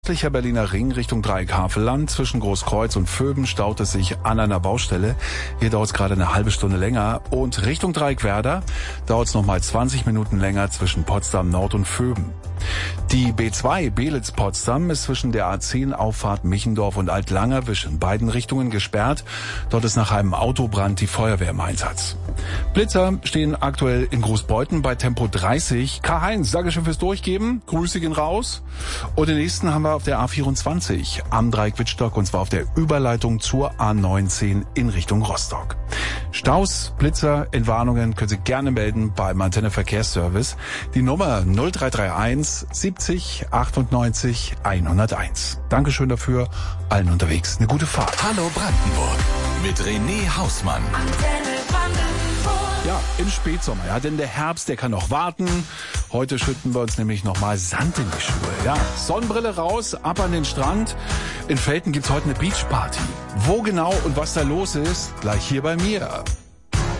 Östlicher Berliner Ring Richtung Dreieck Havelland. Zwischen Großkreuz und Vöben staut es sich an einer Baustelle. Hier dauert es gerade eine halbe Stunde länger. Und Richtung Dreieck Werder dauert es nochmal 20 Minuten länger zwischen Potsdam Nord und Vöben. Die B2 Belitz-Potsdam ist zwischen der A10 Auffahrt Michendorf und Alt-Langerwisch in beiden Richtungen gesperrt. Dort ist nach einem Autobrand die Feuerwehr im Einsatz. Blitzer stehen aktuell in Großbeuthen bei Tempo 30. Karl-Heinz, Dankeschön fürs Durchgeben. Grüße gehen raus. Und den nächsten haben wir auf der A24 am Dreieck Wittstock, und zwar auf der Überleitung zur A19 in Richtung Rostock. Staus, Blitzer, Entwarnungen können Sie gerne melden beim Antenne Verkehrsservice. Die Nummer 0331 70 98 101. Dankeschön dafür. Allen unterwegs eine gute Fahrt. Hallo Brandenburg mit René Hausmann. Antenne Brandenburg. Ja, im Spätsommer. Ja, denn der Herbst, der kann noch warten. Heute schütten wir uns nämlich nochmal Sand in die Schuhe. Ja, Sonnenbrille raus, ab an den Strand. In Velten gibt's heute eine Beachparty. Wo genau und was da los ist, gleich hier bei mir.